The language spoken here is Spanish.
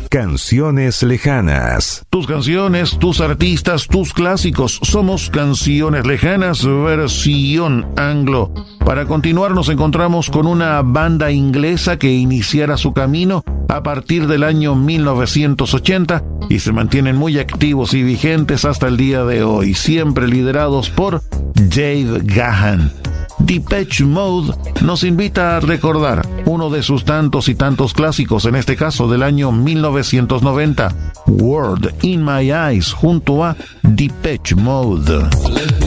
Canciones lejanas. Tus canciones, tus artistas, tus clásicos. Somos Canciones Lejanas, versión anglo. Para continuar nos encontramos con una banda inglesa que iniciara su camino a partir del año 1980 y se mantienen muy activos y vigentes hasta el día de hoy, siempre liderados por Dave Gahan. Depeche Mode nos invita a recordar uno de sus tantos y tantos clásicos, en este caso del año 1990, World in My Eyes, junto a Depeche Mode.